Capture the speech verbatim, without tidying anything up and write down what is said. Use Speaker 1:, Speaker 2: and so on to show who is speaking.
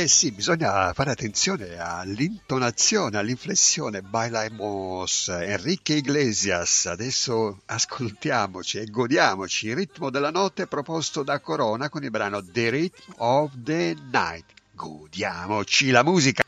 Speaker 1: Eh sì, bisogna fare attenzione all'intonazione, all'inflessione. Bailamos, Enrique Iglesias. Adesso ascoltiamoci e godiamoci il ritmo della notte proposto da Corona con il brano The Rhythm of the Night. Godiamoci la musica.